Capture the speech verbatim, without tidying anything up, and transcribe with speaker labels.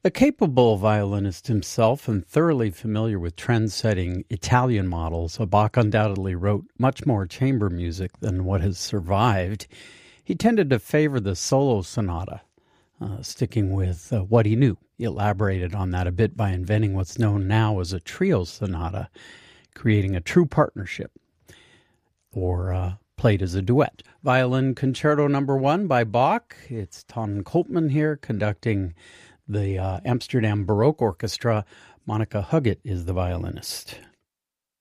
Speaker 1: A capable violinist himself and thoroughly familiar with trend-setting Italian models, Bach undoubtedly wrote much more chamber music than what has survived. He tended to favor the solo sonata, uh, sticking with uh, what he knew. He elaborated on that a bit by inventing what's known now as a trio sonata, creating a true partnership, or uh, played as a duet. Violin Concerto Number One by Bach. It's Ton Koopman here conducting the uh, Amsterdam Baroque Orchestra. Monica Huggett is the violinist.